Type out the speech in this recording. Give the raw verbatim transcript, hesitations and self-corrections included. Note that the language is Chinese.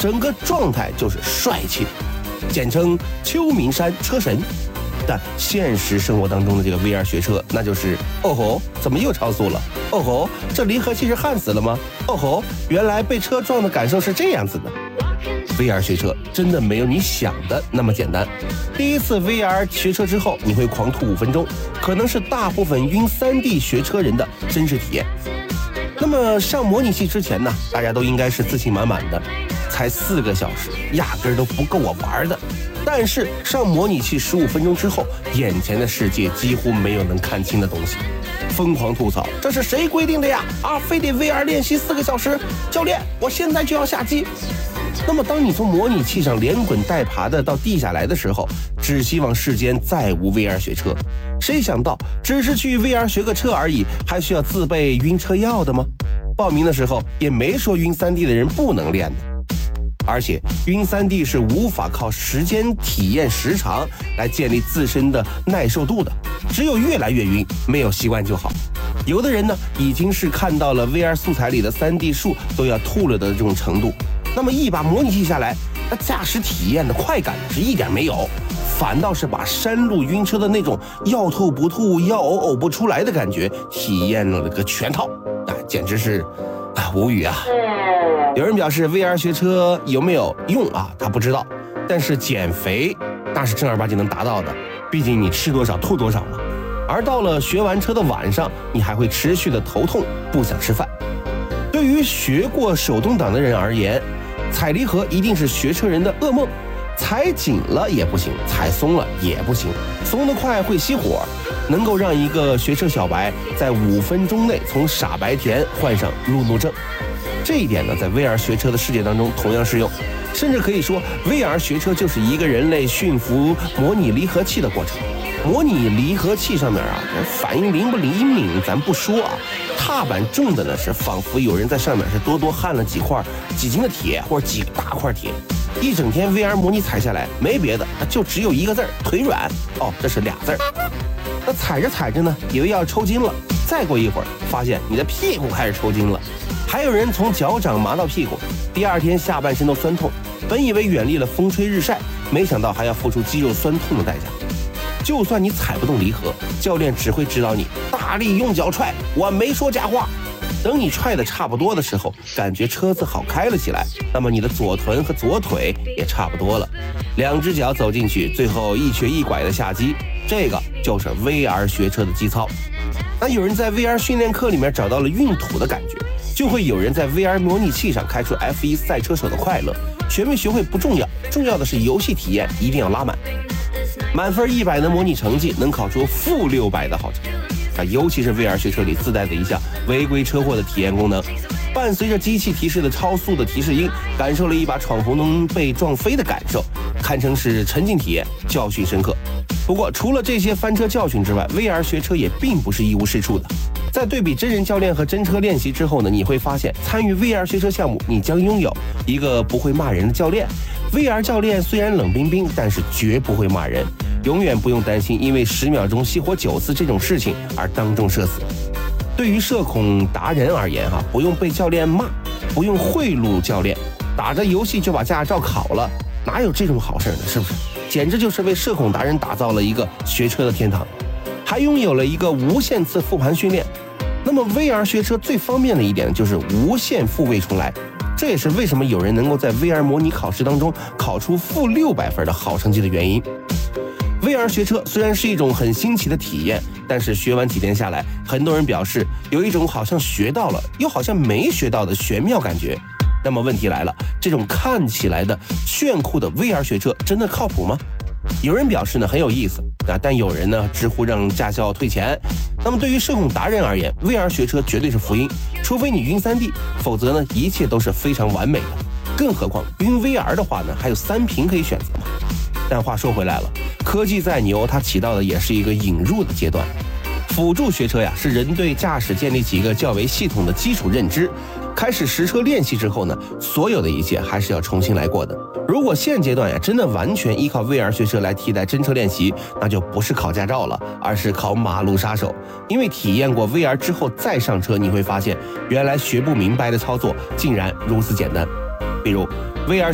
整个状态就是帅气的，简称秋名山车神。但现实生活当中的这个 V R 学车，那就是哦吼，怎么又超速了？哦吼，这离合器是焊死了吗？哦吼，原来被车撞的感受是这样子的。V R 学车真的没有你想的那么简单。第一次 V R 学车之后，你会狂吐五分钟，可能是大部分晕 三 D 学车人的真实体验。那么上模拟器之前呢，大家都应该是自信满满的，才四个小时，压根都不够我玩的。但是上模拟器十五分钟之后，眼前的世界几乎没有能看清的东西，疯狂吐槽，这是谁规定的呀？啊，非得 V R 练习四个小时？教练，我现在就要下机。那么当你从模拟器上连滚带爬的到地下来的时候，只希望世间再无 V R 学车。谁想到只是去 V R 学个车而已，还需要自备晕车药的吗？报名的时候也没说晕 三 D 的人不能练的。而且晕 三 D 是无法靠时间体验时长来建立自身的耐受度的，只有越来越晕，没有习惯就好。有的人呢，已经是看到了 V R 素材里的 三 D 树都要吐了的这种程度，那么一把模拟器下来，那驾驶体验的快感是一点没有，反倒是把山路晕车的那种要吐不吐、要呕呕不出来的感觉体验了个全套，啊，简直是啊无语啊！有人表示 V R 学车有没有用啊？他不知道，但是减肥那是正儿八经能达到的，毕竟你吃多少吐多少嘛。而到了学完车的晚上，你还会持续的头痛，不想吃饭。对于学过手动挡的人而言，踩离合一定是学车人的噩梦，踩紧了也不行，踩松了也不行，松得快会熄火，能够让一个学车小白在五分钟内从傻白甜换上路怒症。这一点呢，在 V R 学车的世界当中同样适用，甚至可以说 V R 学车就是一个人类驯服模拟离合器的过程。模拟离合器上面啊，反应灵不灵敏咱不说啊，踏板重的呢是仿佛有人在上面是多多焊了几块几斤的铁或者几大块铁，一整天 V R 模拟踩下来没别的，就只有一个字儿腿软。哦，这是俩字儿。那踩着踩着呢，以为要抽筋了，再过一会儿发现你的屁股开始抽筋了。还有人从脚掌麻到屁股，第二天下半身都酸痛，本以为远离了风吹日晒，没想到还要付出肌肉酸痛的代价。就算你踩不动离合，教练只会指导你大力用脚踹，我没说假话。等你踹的差不多的时候，感觉车子好开了起来，那么你的左臀和左腿也差不多了，两只脚走进去，最后一瘸一拐的下机，这个就是 V R 学车的基操。那有人在 V R 训练课里面找到了熨土的感觉，就会有人在 V R 模拟器上开出 F 一 赛车手的快乐。学没学会不重要，重要的是游戏体验一定要拉满。满分一百的模拟成绩能考出负六百的好成绩啊！尤其是 V R 学车里自带的一项违规车祸的体验功能，伴随着机器提示的超速的提示音，感受了一把闯红灯被撞飞的感受，堪称是沉浸体验，教训深刻。不过除了这些翻车教训之外， V R 学车也并不是一无是处的。在对比真人教练和真车练习之后呢，你会发现参与 V R 学车项目，你将拥有一个不会骂人的教练。V R 教练虽然冷冰冰，但是绝不会骂人，永远不用担心因为十秒钟熄火九次这种事情而当众社死。对于社恐达人而言哈，不用被教练骂，不用贿赂教练，打着游戏就把驾照考了，哪有这种好事呢？是不是？简直就是为社恐达人打造了一个学车的天堂，还拥有了一个无限次复盘训练。那么 V R 学车最方便的一点就是无限复位重来，这也是为什么有人能够在 V R 模拟考试当中考出负六百分的好成绩的原因。V R 学车虽然是一种很新奇的体验，但是学完几天下来，很多人表示有一种好像学到了又好像没学到的玄妙感觉。那么问题来了，这种看起来的炫酷的 V R 学车真的靠谱吗？有人表示呢很有意思啊，但有人呢直呼让驾校退钱。那么对于社恐达人而言， V R 学车绝对是福音，除非你晕 三 D， 否则呢一切都是非常完美的。更何况晕 V R 的话呢，还有三屏可以选择嘛。但话说回来了，科技再牛，它起到的也是一个引入的阶段。辅助学车呀，是人对驾驶建立起一个较为系统的基础认知。开始实车练习之后呢，所有的一切还是要重新来过的。如果现阶段呀真的完全依靠 V R 学车来替代真车练习，那就不是考驾照了，而是考马路杀手。因为体验过 V R 之后再上车，你会发现原来学不明白的操作竟然如此简单。比如 V R